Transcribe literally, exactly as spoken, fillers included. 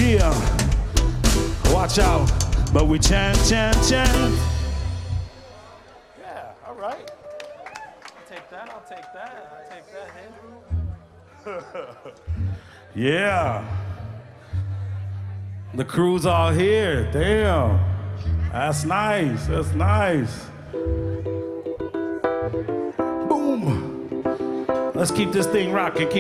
Yeah, watch out, but we chant, chant, chant. Yeah, all right. I'll take that, I'll take that, I'll take that, hey. Yeah. The crew's all here, damn. That's nice, that's nice. Boom. Let's keep this thing rocking. Keep